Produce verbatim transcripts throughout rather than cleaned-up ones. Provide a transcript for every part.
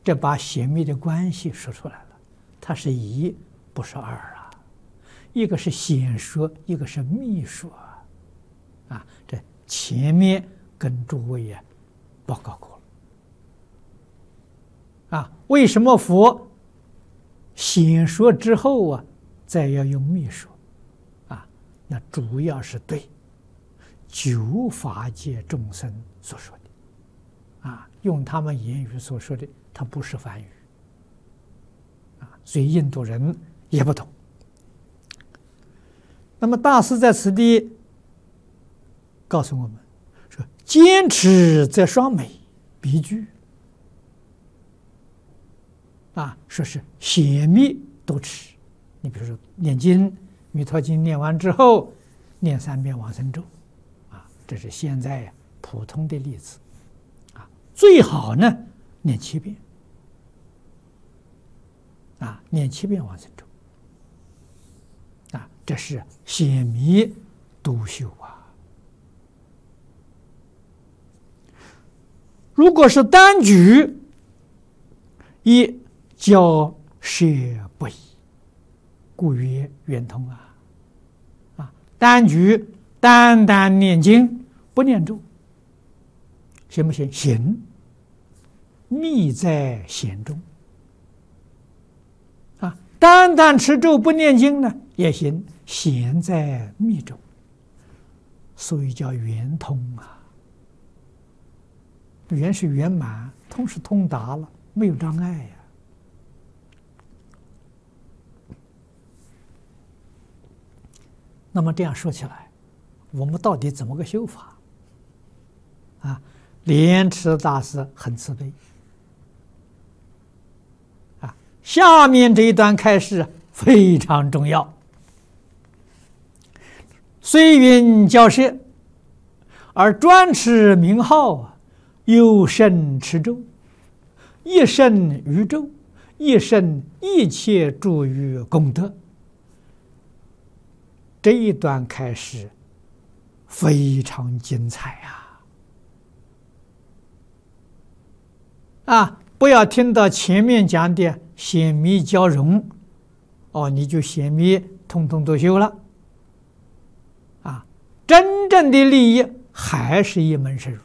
这把显密的关系说出来了，它是一，不是二啊。一个是显说，一个是密说啊。啊，这前面跟诸位啊报告过了啊。为什么佛显说之后啊，再要用密说啊？那主要是对九法界众生所说的啊，用他们言语所说的，它不是梵语啊，所以印度人也不懂。那么大师在此地告诉我们说：“坚持则双美，必具。”啊，说是显密都持。你比如说念经，《弥陀经》念完之后，念三遍往生咒，啊，这是现在普通的例子，啊，最好呢念七遍，啊，念七遍往生咒，啊，这是显密都修啊。如果是单举，一教摄不已，故曰圆通啊！啊，单举单单念经不念咒，行不行？行。密在显中啊，单单持咒不念经呢也行，显在密中，所以叫圆通啊。圆是圆满，通是通达了，没有障碍呀。那么这样说起来，我们到底怎么个修法？啊，莲池大师很慈悲啊。下面这一段开示非常重要。虽云教摄，而专持名号啊，有甚持咒，一生于咒，一生一切诸于功德。这一段开始非常精彩啊！啊，不要听到前面讲的显密交融，哦，你就显密通通都修了。啊，真正的利益还是一门深入。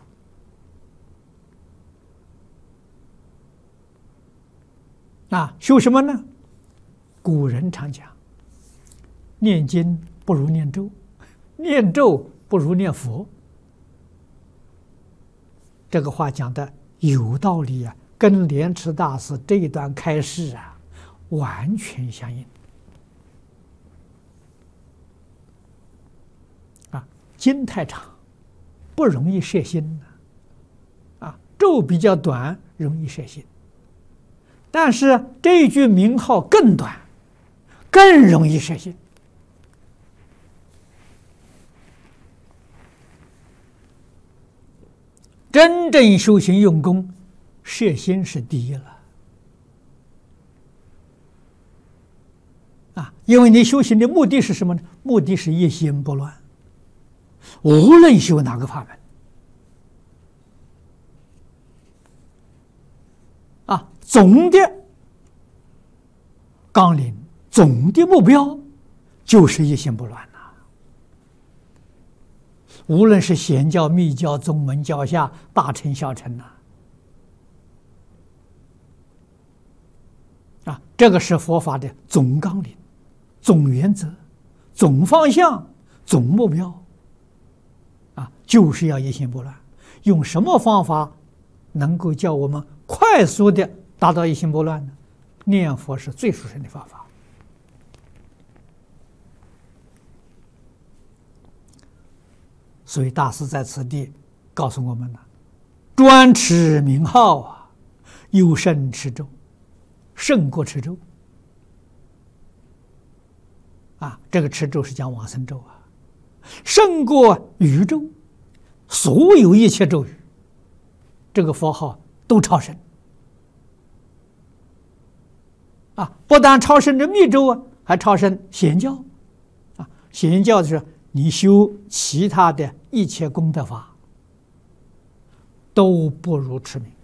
啊，修什么呢？古人常讲，念经不如念咒，念咒不如念佛。这个话讲的有道理啊，跟莲池大师这一段开示啊完全相应。啊，经太长，不容易摄心啊；啊，咒比较短，容易摄心。但是这一句名号更短，更容易摄心。真正修行用功，摄心是第一了啊！因为你修行的目的是什么呢？目的是一心不乱，无论修哪个法门啊，总的纲领、总的目标就是一心不乱。无论是显教、密教、宗门、教下、大乘、小乘呐，啊，这个是佛法的总纲领、总原则、总方向、总目标，啊，就是要一心不乱。用什么方法能够叫我们快速的达到一心不乱呢？念佛是最殊胜的方法。所以大师在此地告诉我们了：专持名号啊，有胜持咒，胜过持咒啊。这个持咒是讲往生咒啊，胜过语咒，所有一切咒语，这个佛号都超胜啊！不但超胜这密咒啊，还超胜显教啊。显教就是你修其他的一切功德法，都不如持名